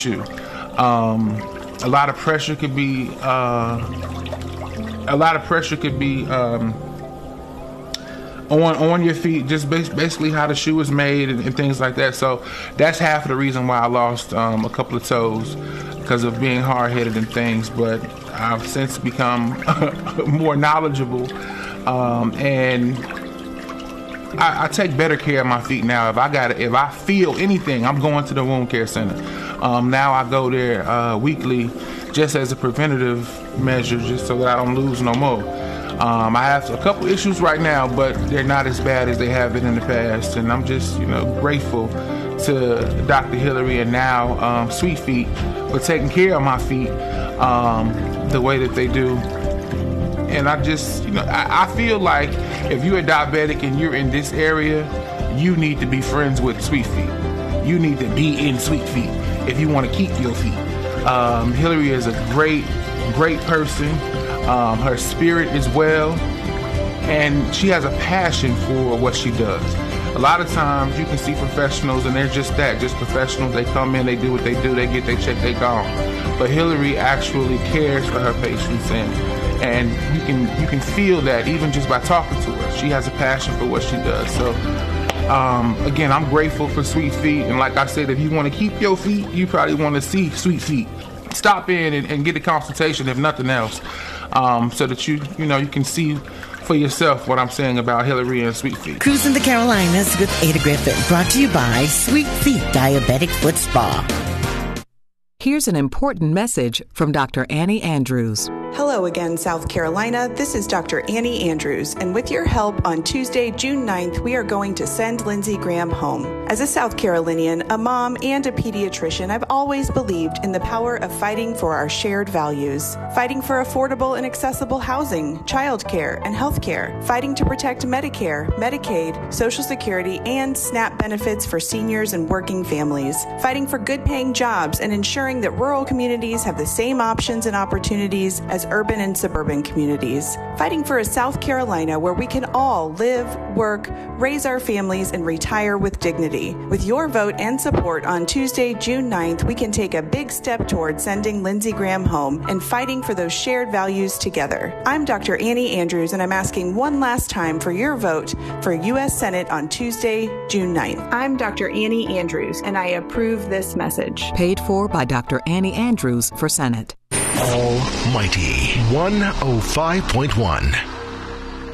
shoe. A lot of pressure could be on your feet, just basically how the shoe is made and things like that. So that's half of the reason why I lost a couple of toes, because of being hard-headed and things. But I've since become more knowledgeable, and I take better care of my feet now. If I feel anything, I'm going to the wound care center. Now I go there weekly, just as a preventative measure, just so that I don't lose no more. I have a couple issues right now, but they're not as bad as they have been in the past, and I'm just, grateful to Dr. Hillary and now Sweet Feet for taking care of my feet the way that they do. And I just, I feel like if you're a diabetic and you're in this area, you need to be friends with Sweet Feet. You need to be in Sweet Feet if you want to keep your feet. Hillary is a great person. Her spirit is well, and she has a passion for what she does. A lot of times you can see professionals and they're just professionals. They come in, they do what they do, they get their check, they gone. But Hillary actually cares for her patients, and you can feel that even just by talking to her. She has a passion for what she does. So again, I'm grateful for Sweet Feet, and like I said, if you want to keep your feet, you probably want to see Sweet Feet. Stop in and get a consultation, if nothing else, so that you can see for yourself what I'm saying about Hillary and Sweet Feet. Cruising the Carolinas with Ada Griffin, brought to you by Sweet Feet Diabetic Foot Spa. Here's an important message from Dr. Annie Andrews. Hello again, South Carolina. This is Dr. Annie Andrews, and with your help, on Tuesday, June 9th, we are going to send Lindsey Graham home. As a South Carolinian, a mom, and a pediatrician, I've always believed in the power of fighting for our shared values. Fighting for affordable and accessible housing, childcare, and health care. Fighting to protect Medicare, Medicaid, Social Security, and SNAP benefits for seniors and working families. Fighting for good-paying jobs and ensuring that rural communities have the same options and opportunities as urban and suburban communities. Fighting for a South Carolina where we can all live, work, raise our families, and retire with dignity. With your vote and support on Tuesday, June 9th, we can take a big step toward sending Lindsey Graham home and fighting for those shared values together. I'm Dr. Annie Andrews, and I'm asking one last time for your vote for U.S. Senate on Tuesday, June 9th. I'm Dr. Annie Andrews, and I approve this message. Paid for by Dr. Annie Andrews for Senate. Almighty 105.1.